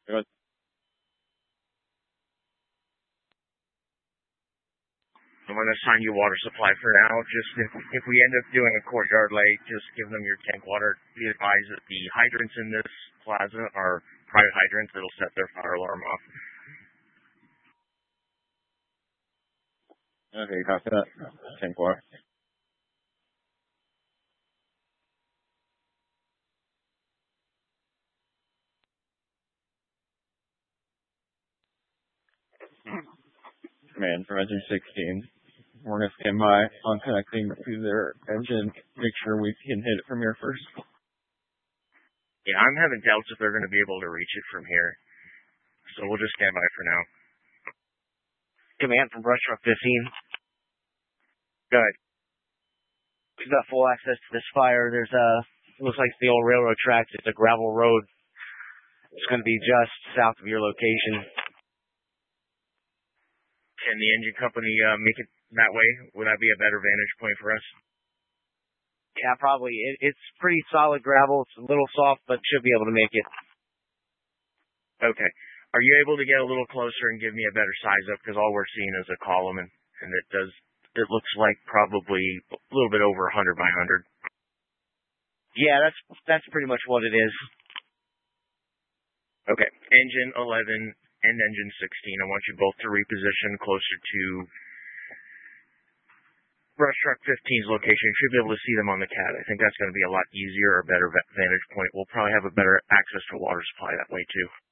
I'm going to assign you water supply for now. Just if we end up doing a courtyard lake, just give them your tank water. Be advised that the hydrants in this plaza are private hydrants that'll set their fire alarm off. Okay, copy that. Tank water. Command from engine 16. We're going to stand by on connecting to their engine. Make sure we can hit it from here first. Yeah, I'm having doubts if they're going to be able to reach it from here. So we'll just stand by for now. Command from Brush Truck 15. Good. We've got full access to this fire. There's it looks like the old railroad tracks. It's a gravel road. It's going to be just south of your location. Can the engine company make it that way? Would that be a better vantage point for us? Yeah, probably. It's pretty solid gravel. It's a little soft, but should be able to make it. Okay. Are you able to get a little closer and give me a better size up? Because all we're seeing is a column, and it looks like probably a little bit over 100 by 100. Yeah, that's pretty much what it is. Okay. Engine 11 and engine 16. I want you both to reposition closer to Brush Truck 15's location. You should be able to see them on the CAD. I think that's going to be a lot easier, or better vantage point. We'll probably have a better access to water supply that way, too.